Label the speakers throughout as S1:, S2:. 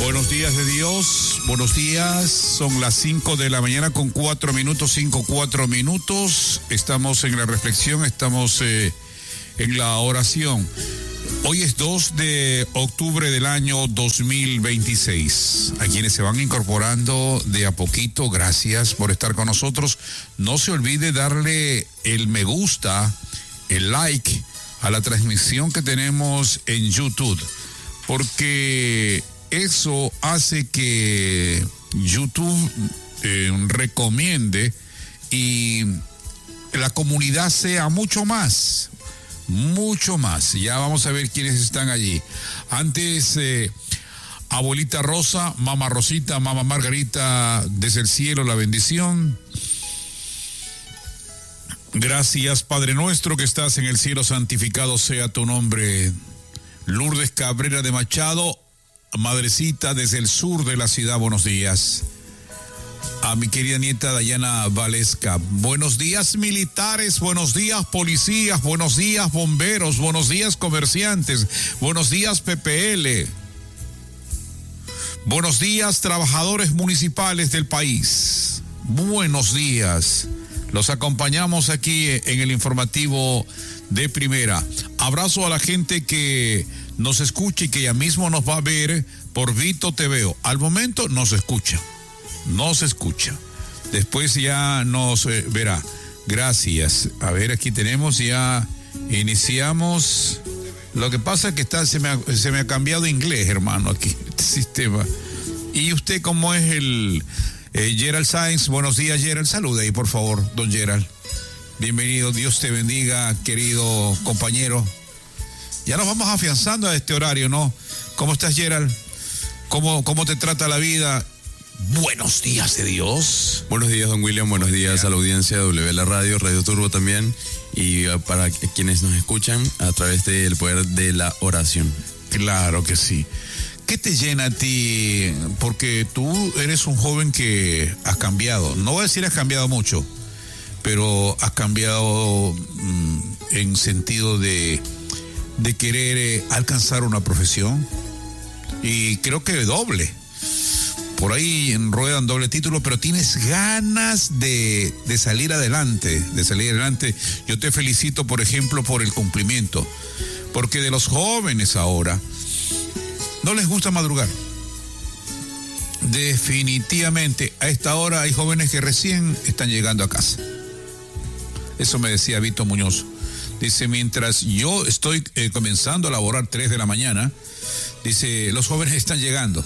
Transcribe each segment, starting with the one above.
S1: Buenos días de Dios, buenos días, son las 5 de la mañana con 4 minutos, 4 minutos, estamos en la reflexión, estamos en la oración. Hoy es 2 de octubre del año 2026. A quienes se van incorporando de a poquito, gracias por estar con nosotros. No se olvide darle el me gusta, el like a la transmisión que tenemos en YouTube, porque eso hace que YouTube recomiende y la comunidad sea mucho más. Ya vamos a ver quiénes están allí. Antes, abuelita Rosa, mamá Rosita, mamá Margarita, desde el cielo la bendición. Gracias, Padre nuestro que estás en el cielo, santificado sea tu nombre. Lourdes Cabrera de Machado, madrecita desde el sur de la ciudad, buenos días. A mi querida nieta Dayana Valesca, buenos días militares, buenos días policías, buenos días bomberos, buenos días comerciantes, buenos días PPL, buenos días trabajadores municipales del país, buenos días. Los acompañamos aquí en el informativo de primera. Abrazo a la gente que nos escucha y que ya mismo nos va a ver por Vito TV. Al momento no se escucha. Después ya nos verá. Gracias. A ver, aquí tenemos, ya iniciamos. Lo que pasa es que se me ha cambiado inglés, hermano, aquí, este sistema. ¿Y usted cómo es el Gerald Sainz? Buenos días, Gerald. Salude ahí, por favor, don Gerald. Bienvenido, Dios te bendiga, querido compañero. Ya nos vamos afianzando a este horario, ¿no? ¿Cómo estás, Gerald? ¿Cómo te trata la vida? Buenos días de Dios.
S2: Buenos días, don William. Buenos días a la audiencia de W La Radio, Radio Turbo también. Y para quienes nos escuchan a través del poder de la oración.
S1: Claro que sí. ¿Qué te llena a ti? Porque tú eres un joven que has cambiado. No voy a decir has cambiado mucho, pero has cambiado en sentido de querer alcanzar una profesión. Y creo que doble. Por ahí ruedan doble título, pero tienes ganas de salir adelante, Yo te felicito, por ejemplo, por el cumplimiento, porque de los jóvenes ahora no les gusta madrugar. Definitivamente, a esta hora hay jóvenes que recién están llegando a casa. Eso me decía Vito Muñoz. Dice, mientras yo estoy comenzando a laborar 3 de la mañana, dice, los jóvenes están llegando.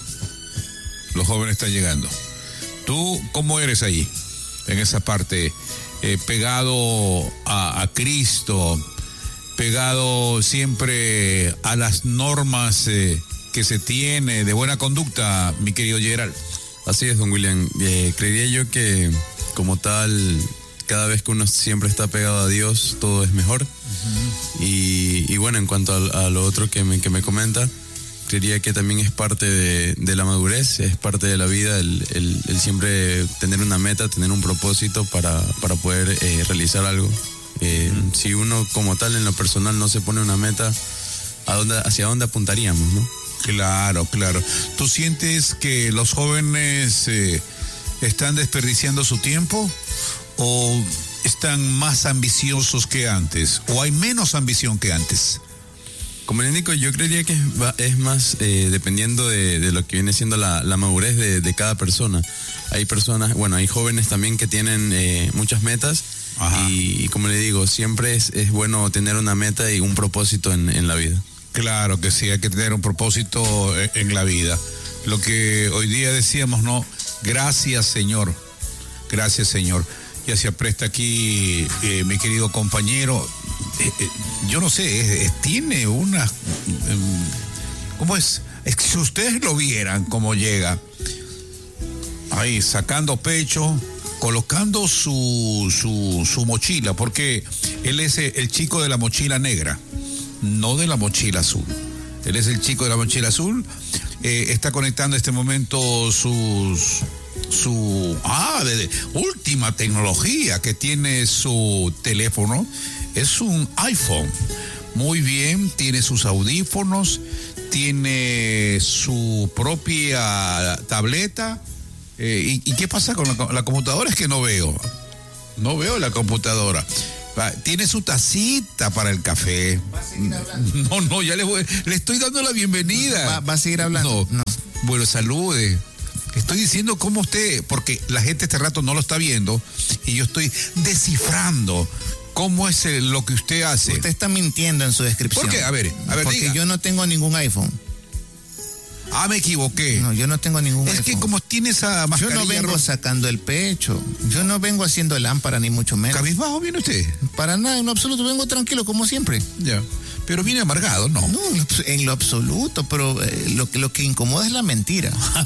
S1: ¿Tú cómo eres ahí? En esa parte, pegado a Cristo, pegado siempre a las normas que se tiene de buena conducta, mi querido Gerald.
S2: Así es, don William. Creería yo que como tal, cada vez que uno siempre está pegado a Dios, todo es mejor. Uh-huh. Y bueno, en cuanto a lo otro que me comenta, creería que también es parte de la madurez, es parte de la vida, el siempre tener una meta, tener un propósito para poder realizar algo. Si uno como tal en lo personal no se pone una meta, ¿hacia dónde apuntaríamos, no?
S1: Claro. ¿Tú sientes que los jóvenes están desperdiciando su tiempo o están más ambiciosos que antes o hay menos ambición que antes?
S2: Como le indico, yo creería que es más dependiendo de lo que viene siendo la madurez de cada persona. Hay personas, hay jóvenes también que tienen muchas metas. Y como le digo, siempre es bueno tener una meta y un propósito en la vida.
S1: Claro que sí, hay que tener un propósito en la vida. Lo que hoy día decíamos, ¿no? Gracias, Señor. Ya se apresta aquí mi querido compañero. Yo no sé, tiene una... ¿Cómo es? Es que si ustedes lo vieran cómo llega, ahí sacando pecho, colocando su mochila, porque él es el chico de la mochila negra, no de la mochila azul. Él es el chico de la mochila azul. Está conectando en este momento de última tecnología que tiene su teléfono. Es un iPhone. Muy bien, tiene sus audífonos, tiene su propia tableta. ¿Y qué pasa con la computadora? Es que no veo la computadora. Tiene su tacita para el café.
S3: ¿Va a seguir hablando?
S1: No, ya le estoy dando la bienvenida.
S3: ¿Va a seguir hablando?
S1: No. Bueno, salude. Estoy diciendo cómo usted, porque la gente este rato no lo está viendo y yo estoy descifrando cómo es lo que usted hace.
S3: Usted está mintiendo en su descripción.
S1: ¿Por qué? A ver,
S3: porque
S1: diga.
S3: yo no tengo ningún iPhone.
S1: Me equivoqué.
S3: No, yo no tengo ningún iPhone.
S1: Es que como tiene esa mascarilla...
S3: Yo no vengo sacando el pecho. Yo no vengo haciendo lámpara, ni mucho menos.
S1: ¿Cabizbajo viene usted?
S3: Para nada, en lo absoluto. Vengo tranquilo, como siempre.
S1: Ya. Pero viene amargado, ¿no?
S3: No, en lo absoluto, pero lo que incomoda es la mentira.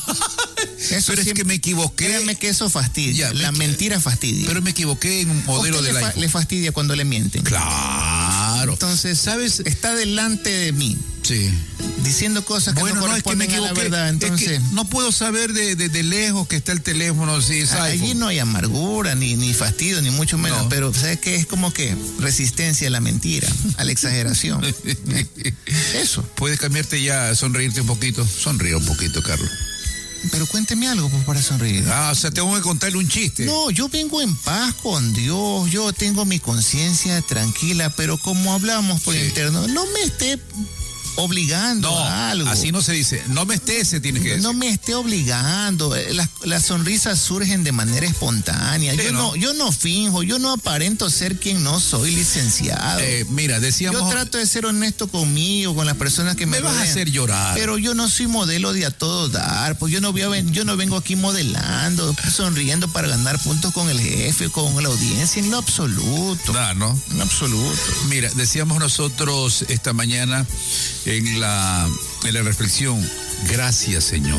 S1: Eso pero es que me equivoqué.
S3: Créame que eso fastidia. La mentira fastidia.
S1: Pero me equivoqué en un modelo del iPhone.
S3: Le fastidia cuando le mienten.
S1: Claro.
S3: Entonces,
S1: ¿sabes?
S3: Está delante de mí.
S1: Sí.
S3: Diciendo cosas que no corresponden a la verdad. Entonces,
S1: es que no puedo saber de lejos que está el teléfono. Si es
S3: allí no hay amargura, ni fastidio, ni mucho menos. No. Pero, ¿sabes qué? Es como que resistencia a la mentira, a la exageración. Eso.
S1: Puedes cambiarte ya, sonreírte un poquito. Sonríe un poquito, Carlos.
S3: Pero cuénteme algo pues, para sonreír.
S1: O sea, tengo que contarle un chiste.
S3: No, yo vengo en paz con Dios, yo tengo mi conciencia tranquila, pero como hablamos por interno, no me esté obligando a algo.
S1: Así no se dice. No me esté, se tiene que decir.
S3: No me esté obligando. Las sonrisas surgen de manera espontánea. Sí, yo no finjo, yo no aparento ser quien no soy, licenciado.
S1: Mira, decíamos...
S3: Yo trato de ser honesto conmigo, con las personas que me
S1: vas a hacer llorar.
S3: Pero yo no soy modelo de a todo dar. Pues yo no vengo aquí modelando, sonriendo para ganar puntos con el jefe, con la audiencia, en lo absoluto.
S1: ¿No?
S3: En lo absoluto.
S1: Mira, decíamos nosotros esta mañana en la reflexión, gracias Señor.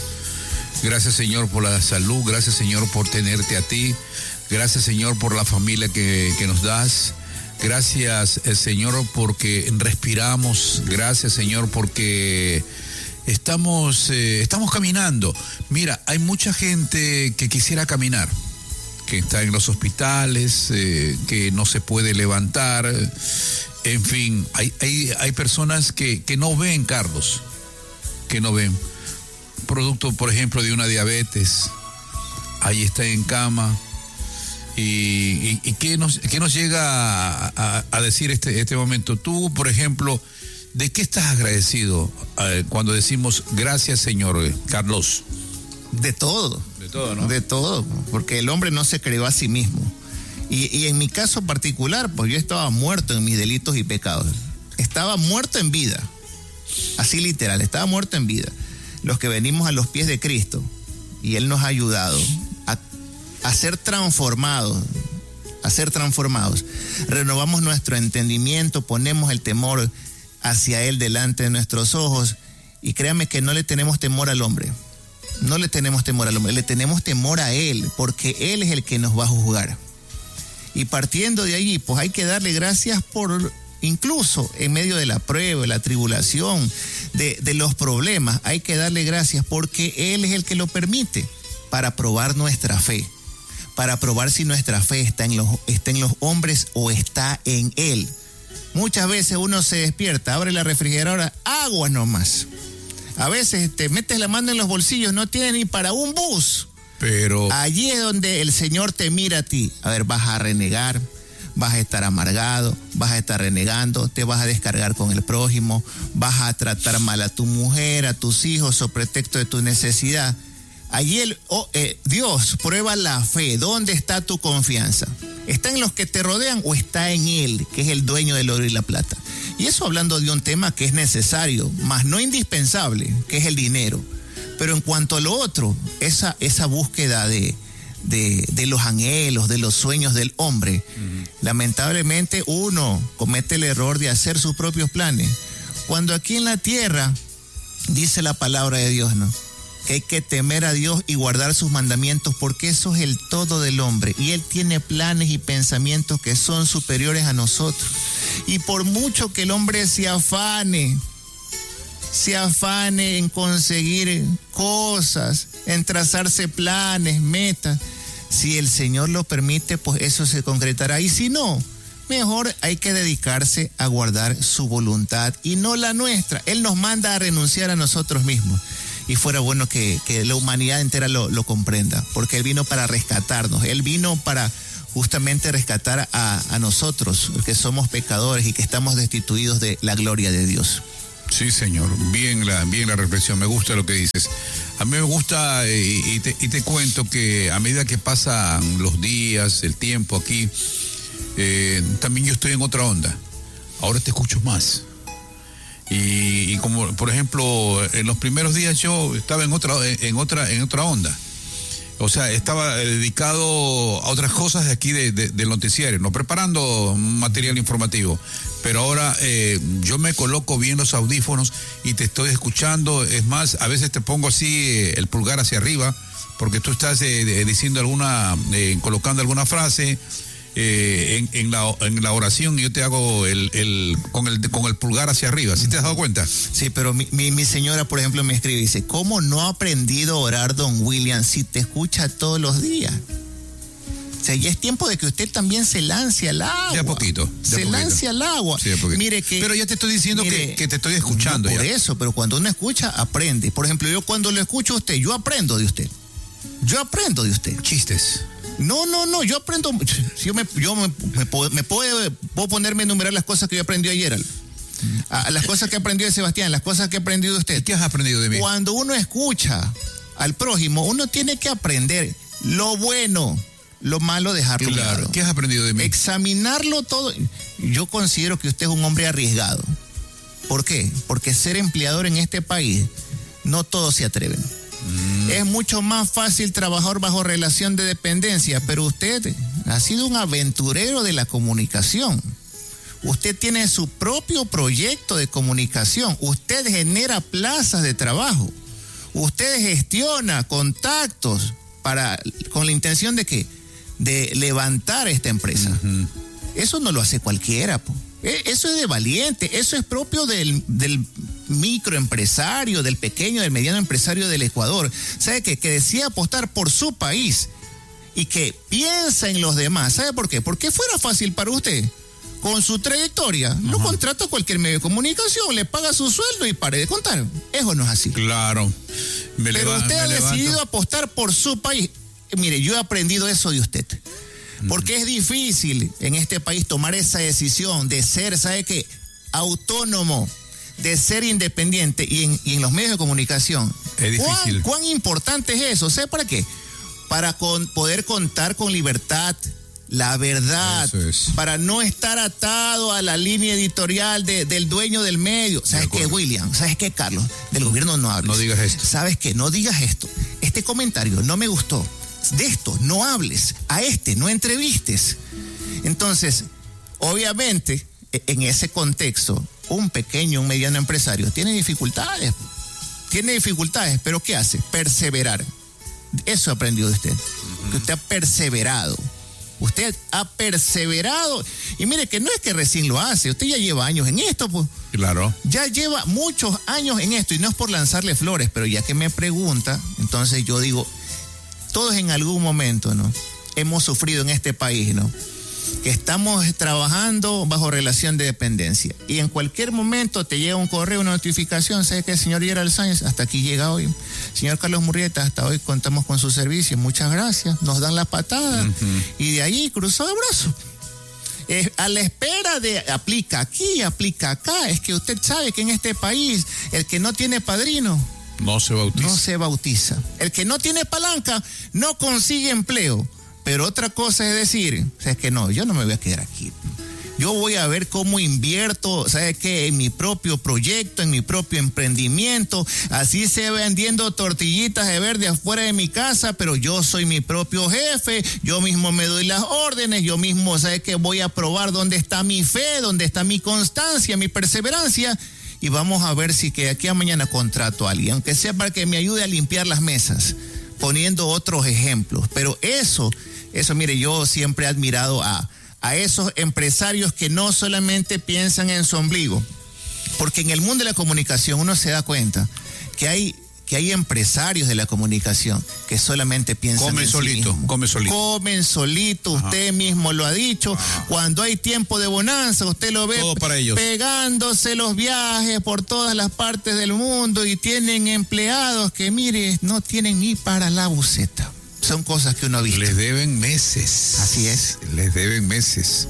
S1: Gracias Señor por la salud, gracias Señor por tenerte a ti, gracias Señor por la familia que nos das, gracias Señor porque respiramos, gracias Señor porque estamos caminando. Mira, hay mucha gente que quisiera caminar, que está en los hospitales, que no se puede levantar. En fin, hay personas que no ven, Carlos, que no ven. Producto, por ejemplo, de una diabetes. Ahí está en cama. ¿Y qué nos llega a decir este momento? Tú, por ejemplo, ¿de qué estás agradecido cuando decimos gracias, Señor, Carlos?
S3: De todo.
S1: De todo, ¿no?
S3: De todo, porque el hombre no se creó a sí mismo. Y en mi caso particular, pues yo estaba muerto en mis delitos y pecados. Estaba muerto en vida. Así literal, estaba muerto en vida. Los que venimos a los pies de Cristo, y Él nos ha ayudado a ser transformados, renovamos nuestro entendimiento, ponemos el temor hacia Él delante de nuestros ojos, y créame que no le tenemos temor al hombre. No le tenemos temor al hombre, le tenemos temor a Él, porque Él es el que nos va a juzgar. Y partiendo de allí, pues hay que darle gracias por, incluso en medio de la prueba, de la tribulación, de los problemas, hay que darle gracias porque Él es el que lo permite para probar nuestra fe, para probar si nuestra fe está en los hombres o está en Él. Muchas veces uno se despierta, abre la refrigeradora, agua nomás. A veces te metes la mano en los bolsillos, no tienes ni para un bus.
S1: Pero
S3: allí es donde el Señor te mira a ti. A ver, vas a renegar, vas a estar amargado, vas a estar renegando, te vas a descargar con el prójimo, vas a tratar mal a tu mujer, a tus hijos, sobre pretexto de tu necesidad. Allí Dios prueba la fe. ¿Dónde está tu confianza? ¿Está en los que te rodean o está en Él, que es el dueño del oro y la plata? Y eso hablando de un tema que es necesario, más no indispensable, que es el dinero. Pero en cuanto a lo otro, esa búsqueda de los anhelos, de los sueños del hombre, lamentablemente uno comete el error de hacer sus propios planes. Cuando aquí en la tierra, dice la palabra de Dios, ¿no?, que hay que temer a Dios y guardar sus mandamientos, porque eso es el todo del hombre. Y Él tiene planes y pensamientos que son superiores a nosotros. Y por mucho que el hombre se afane en conseguir cosas, en trazarse planes, metas, si el Señor lo permite, pues eso se concretará. Y si no, mejor hay que dedicarse a guardar su voluntad y no la nuestra. Él nos manda a renunciar a nosotros mismos. Y fuera bueno que la humanidad entera lo comprenda, porque Él vino para rescatarnos. Él vino para justamente rescatar a nosotros, que somos pecadores y que estamos destituidos de la gloria de Dios.
S1: Sí, señor. Bien la reflexión. Me gusta lo que dices. A mí me gusta y te cuento que a medida que pasan los días, el tiempo aquí, también yo estoy en otra onda. Ahora te escucho más. Y como, por ejemplo, en los primeros días yo estaba en otra onda. O sea, estaba dedicado a otras cosas de aquí del noticiario, no preparando material informativo. Pero ahora yo me coloco bien los audífonos y te estoy escuchando. Es más, a veces te pongo así el pulgar hacia arriba, porque tú estás diciendo colocando alguna frase en la oración, y yo te hago con el pulgar hacia arriba. ¿Sí te has dado cuenta?
S3: Sí, pero mi señora, por ejemplo, me escribe y dice: ¿cómo no ha aprendido a orar don William si te escucha todos los días? O sea, ya es tiempo de que usted también se lance al agua.
S1: De a poquito.
S3: Lance al agua.
S1: Sí,
S3: mire que...
S1: Pero ya te estoy diciendo que te estoy escuchando.
S3: No, por eso, pero cuando uno escucha, aprende. Por ejemplo, yo cuando lo escucho a usted, yo aprendo de usted.
S1: Chistes.
S3: No, yo aprendo. Puedo ponerme a enumerar las cosas que yo aprendí ayer. Las cosas que aprendí de Sebastián, las cosas que aprendí de usted.
S1: ¿Y qué has aprendido de mí?
S3: Cuando uno escucha al prójimo, uno tiene que aprender lo bueno, lo malo, dejarlo a un lado.
S1: ¿Qué has aprendido de mí?
S3: Examinarlo todo. Yo considero que usted es un hombre arriesgado. ¿Por qué? Porque ser empleador en este país, no todos se atreven. Es mucho más fácil trabajar bajo relación de dependencia, pero usted ha sido un aventurero de la comunicación. Usted tiene su propio proyecto de comunicación. Usted genera plazas de trabajo. Usted gestiona contactos con la intención de ¿qué? De levantar esta empresa. Uh-huh. Eso no lo hace cualquiera, po. Eso es de valiente, eso es propio del microempresario, del pequeño, del mediano empresario del Ecuador. ¿Sabe qué? Que decide apostar por su país y que piensa en los demás. ¿Sabe por qué? Porque fuera fácil para usted, con su trayectoria, lo contrata cualquier medio de comunicación, le paga su sueldo y pare de contar. Eso no es así.
S1: Claro.
S3: Pero usted ha decidido apostar por su país. Mire, yo he aprendido eso de usted. Porque es difícil en este país tomar esa decisión de ser, ¿sabe qué? Autónomo, de ser independiente y en los medios de comunicación.
S1: Es difícil.
S3: ¿Cuán importante es eso? ¿Sabe para qué? Para poder contar con libertad, la verdad, para no estar atado a la línea editorial del dueño del medio. ¿Sabes qué, William? ¿Sabes qué, Carlos? Del gobierno no hables.
S1: No digas esto.
S3: ¿Sabes qué? No digas esto. Este comentario no me gustó. De esto no hables, a no entrevistes. Entonces, obviamente, en ese contexto, un mediano empresario tiene dificultades, pero ¿qué hace? Perseverar. Eso aprendió de usted, que usted ha perseverado. Usted ha perseverado, y mire que no es que recién lo hace, usted ya lleva años en esto, pues.
S1: Claro.
S3: Ya lleva muchos años en esto, y no es por lanzarle flores, pero ya que me pregunta, entonces yo digo, todos en algún momento, ¿no? Hemos sufrido en este país, ¿no? Que estamos trabajando bajo relación de dependencia. Y en cualquier momento te llega un correo, una notificación. ¿Sabe qué, señor Gerald Sáenz? Hasta aquí llega hoy. Señor Carlos Murrieta, hasta hoy contamos con su servicio. Muchas gracias. Nos dan la patada. Uh-huh. Y de ahí cruzó el brazo. A la espera de aplica aquí, aplica acá. Es que usted sabe que en este país el que no tiene padrino
S1: no se
S3: bautiza. El que no tiene palanca no consigue empleo. Pero otra cosa es decir, o sea, es que no, yo no me voy a quedar aquí. Yo voy a ver cómo invierto, ¿sabes qué? En mi propio proyecto, en mi propio emprendimiento. Así se vendiendo tortillitas de verde afuera de mi casa, pero yo soy mi propio jefe. Yo mismo me doy las órdenes. Yo mismo, ¿sabes qué? Voy a probar dónde está mi fe, dónde está mi constancia, mi perseverancia. Y vamos a ver si que de aquí a mañana contrato a alguien, aunque sea para que me ayude a limpiar las mesas, poniendo otros ejemplos. Pero eso, mire, yo siempre he admirado a esos empresarios que no solamente piensan en su ombligo, porque en el mundo de la comunicación uno se da cuenta que hay que hay empresarios de la comunicación que solamente piensan
S1: Come
S3: en
S1: solito,
S3: sí mismos.
S1: come solito.
S3: Comen solito, usted mismo lo ha dicho. Cuando hay tiempo de bonanza, usted lo ve
S1: Todo para ellos.
S3: pegándose los viajes por todas las partes del mundo y tienen empleados que, mire, no tienen ni para la buceta. Son cosas que uno ha visto.
S1: Les deben meses.
S3: Así es.
S1: Les deben meses.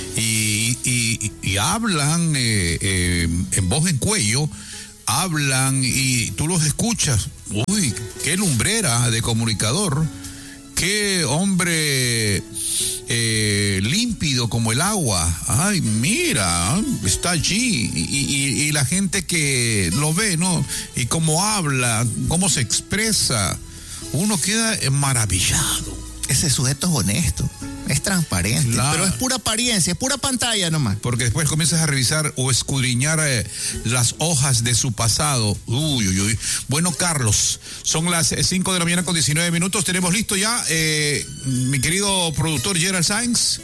S1: Y hablan en voz en cuello, hablan y tú los escuchas. Uy, qué lumbrera de comunicador, qué hombre límpido como el agua. Ay, mira, está allí. Y la gente que lo ve, ¿no? Y cómo habla, cómo se expresa, uno queda maravillado.
S3: Ese sujeto es honesto, es transparente,
S1: Claro.
S3: pero es pura apariencia, es pura pantalla nomás.
S1: Porque después comienzas a revisar o escudriñar las hojas de su pasado. Uy, uy, uy. Bueno, Carlos, son las 5 de la mañana con 19 minutos. Tenemos listo ya, mi querido productor Gerald Sainz.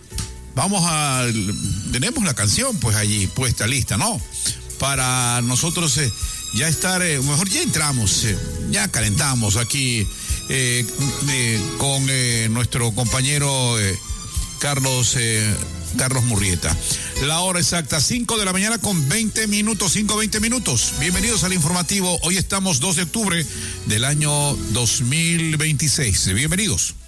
S1: Tenemos la canción pues allí puesta, lista, ¿no? Para nosotros ya estar, mejor ya entramos, ya calentamos aquí con nuestro compañero Carlos Murrieta. La hora exacta, 5 de la mañana con 20 minutos, 5:20 minutos. Bienvenidos al informativo. Hoy estamos 2 de octubre del año 2026. Bienvenidos.